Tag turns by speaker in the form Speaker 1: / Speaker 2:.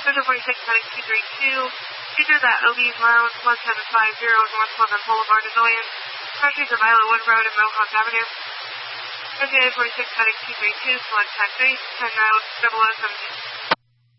Speaker 1: Central 46, heading 232. Features at OB's Lounge, 1750 North Pleasant Boulevard, Azoyan. Crossings of Violet Wood Road and Mohawk Avenue. Central 46, heading 232, select taxi, 10 017.